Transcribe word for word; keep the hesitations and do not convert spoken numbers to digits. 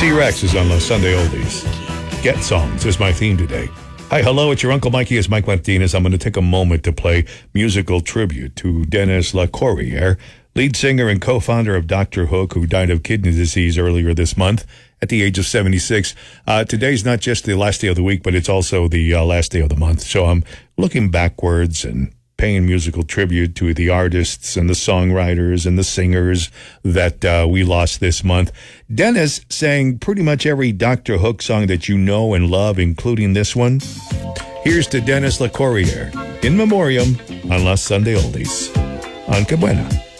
T-Rex is on Los Sunday Oldies. Get Songs is my theme today. Hi, hello, it's your Uncle Mikey. It's Mike Martinez. I'm going to take a moment to play musical tribute to Dennis LeCourrier, lead singer and co-founder of Doctor Hook, who died of kidney disease earlier this month at the age of seventy-six. Uh, today's not just the last day of the week, but it's also the uh, last day of the month. So I'm looking backwards and paying musical tribute to the artists and the songwriters and the singers that uh, we lost this month. Dennis sang pretty much every Doctor Hook song that you know and love, including this one. Here's to Dennis LeCourrier, in memoriam, on Los Sunday Oldies. On Que Buena.